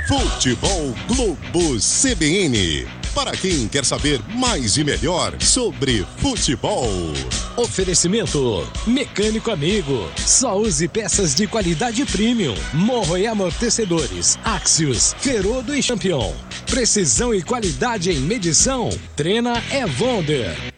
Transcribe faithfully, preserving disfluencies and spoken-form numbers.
Futebol Globo C B N. Para quem quer saber mais e melhor sobre futebol. Oferecimento Mecânico Amigo. Só use peças de qualidade premium. Morro e amortecedores. Axios, Ferodo e Champion. Precisão e qualidade em medição. Treina é Wonder.